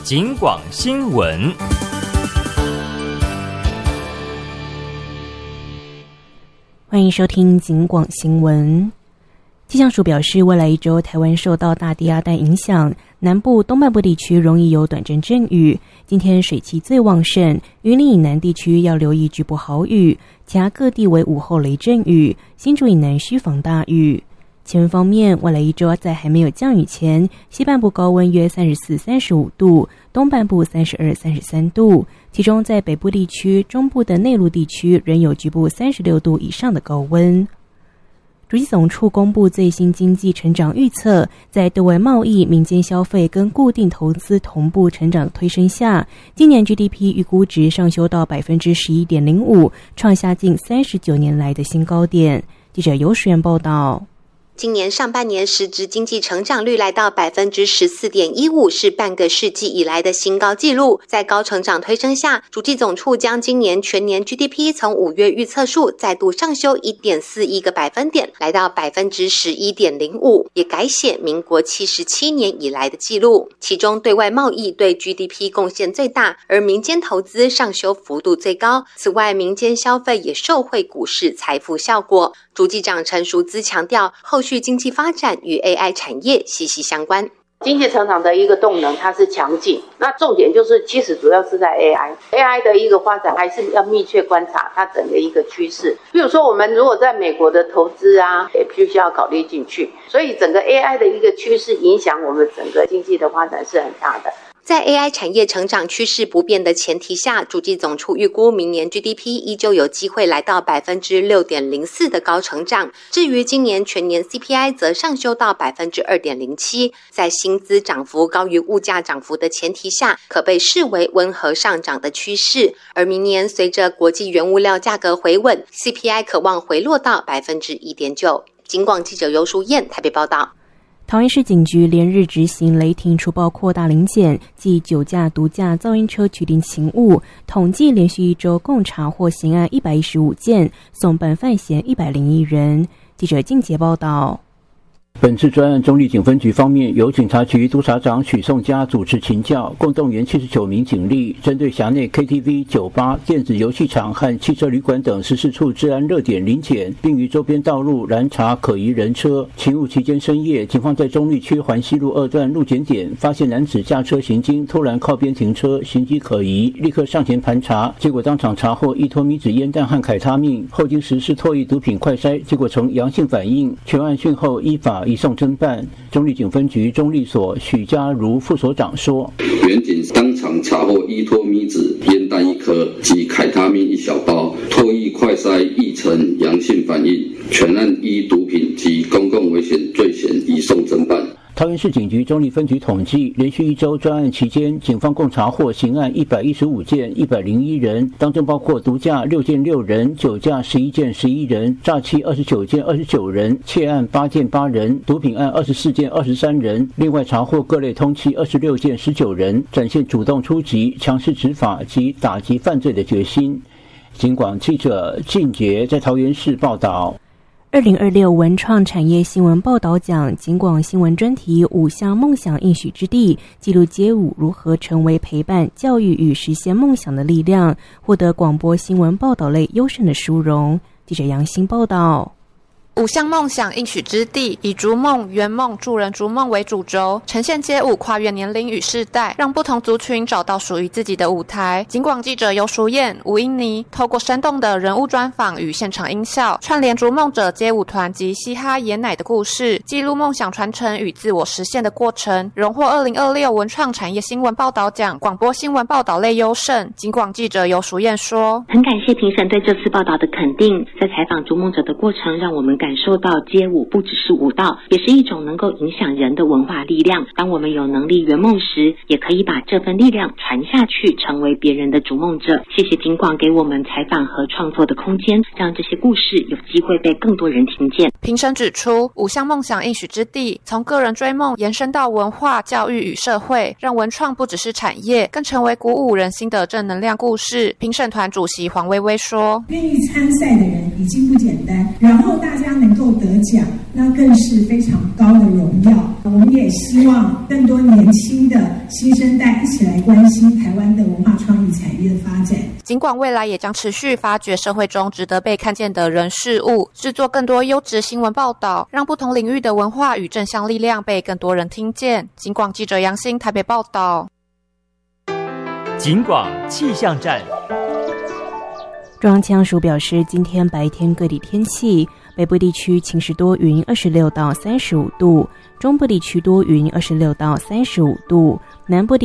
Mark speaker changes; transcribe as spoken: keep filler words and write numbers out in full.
Speaker 1: 警广新闻。
Speaker 2: 欢迎收听警广新闻。气象署表示，未来一周台湾受到大低压带影响，南部东半部地区容易有短阵阵雨，今天水汽最旺盛，云林以南地区要留意局部豪雨，其他各地为午后雷阵雨，新竹以南需防大雨。气温方面，未来一周在还没有降雨前，西半部高温约三十四、三十五度，东半部三十二、三十三度，其中在北部地区、中部的内陆地区仍有局部三十六度以上的高温。主计总处公布最新经济成长预测，在对外贸易、民间消费跟固定投资同步成长推升下，今年 G D P 预估值上修到 百分之十一点零五， 创下近三十九年来的新高点。记者尤时源报道。
Speaker 3: 今年上半年实质经济成长率来到 百分之十四点一五， 是半个世纪以来的新高纪录。在高成长推升下，主计总处将今年全年 G D P 从五月预测数再度上修 一点四一 个百分点，来到 百分之十一点零五， 也改写民国七十七年以来的纪录。其中对外贸易对 G D P 贡献最大，而民间投资上修幅度最高。此外，民间消费也受惠股市财富效果。主计长陈淑姿强调，后续经济发展与 A I 产业息息相关。
Speaker 4: 经济成长的一个动能它是强劲，那重点就是其实主要是在 A I A I 的一个发展，还是要密切观察它整个一个趋势。比如说我们如果在美国的投资啊，也必须要考虑进去，所以整个 A I 的一个趋势影响我们整个经济的发展是很大的。
Speaker 3: 在 A I 产业成长趋势不变的前提下，主计总处预估明年 G D P 依旧有机会来到 百分之六点零四 的高成长。至于今年全年 C P I 则上修到 百分之二点零七， 在薪资涨幅高于物价涨幅的前提下，可被视为温和上涨的趋势。而明年随着国际原物料价格回稳， C P I 可望回落到 百分之一点九。 警广记者尤淑燕台北报道。
Speaker 2: 桃园市警局连日执行雷霆除暴扩大临检暨酒驾、毒驾、噪音车取缔勤务，统计连续一周共查获刑案一百一十五件，送办犯嫌一百零一人。记者静杰报道。
Speaker 5: 本次专案中壢警分局方面，由警察局督察长许颂嘉主持勤教，共动员七十九名警力，针对辖内 K T V、酒吧、电子游戏场和汽车旅馆等十四处治安热点临检，并于周边道路拦查可疑人车。勤务期间深夜，警方在中壢区环西路二段路检点发现男子驾车行经，突然靠边停车，行迹可疑，立刻上前盘查，结果当场查获一托米纸烟弹和凯他命，后经实施唾液毒品快筛，结果呈阳性反应，全案讯后依法移送侦办。中壢警分局中壢所许家如副所长说，
Speaker 6: 原警当场查获依托米纸烟弹一颗及凯他命一小包，唾液快筛亦呈阳性反应，全案依毒品及公共危险罪嫌移送侦办。
Speaker 5: 桃园市警局中壢分局统计，连续一周专案期间，警方共查获刑案一百一十五件，一百零一人，当中包括毒驾六件六人，酒驾十一件十一人，诈欺二十九件二十九人，窃案八件八人，毒品案二十四件二十三人。另外查获各类通缉二十六件十九人，展现主动出击、强势执法及打击犯罪的决心。警广记者靳杰在桃园市报道。
Speaker 2: 二零二六文创产业新闻报道奖警广新闻专题五项梦想应许之地，记录街舞如何成为陪伴、教育与实现梦想的力量，获得广播新闻报道类优胜的殊荣。记者杨欣报道。
Speaker 7: 五项梦想应许之地，以逐梦、圆梦、助人逐梦为主轴，呈现街舞跨越年龄与世代，让不同族群找到属于自己的舞台。警广记者尤淑燕、吴英妮透过生动的人物专访与现场音效，串联逐梦者街舞团及嘻哈爷奶的故事，记录梦想传承与自我实现的过程，荣获二零二六文创产业新闻报道奖广播新闻报道类优胜。警广记者尤淑燕说，
Speaker 8: 很感谢评审对这次报道的肯定，在采访逐梦者的过程，让我们感受到街舞不只是舞蹈，也是一种能够影响人的文化力量。当我们有能力圆梦时，也可以把这份力量传下去，成为别人的逐梦者。谢谢警广给我们采访和创作的空间，让这些故事有机会被更多人听见。
Speaker 7: 评审指出，五项梦想应许之地，从个人追梦延伸到文化、教育与社会，让文创不只是产业，更成为鼓舞人心的正能量故事。评审团主席黄薇薇说，
Speaker 9: 愿意参赛的人已经不简单，然后大家能能够得奖，那更是非常高的荣耀。我们也希望更多年轻的新生代一起来关心台湾的文化创意产业的发展。
Speaker 7: 尽管未来也将持续发掘社会中值得被看见的人事物，制作更多优质新闻报道，让不同领域的文化与正向力量被更多人听见。警广记者杨欣台北报道。
Speaker 1: 警广气象站。
Speaker 2: 中央气象署表示，今天白天各地天气，北部地区晴时多云，二十六到三十五度；中部地区多云，二十六到三十五度；南部地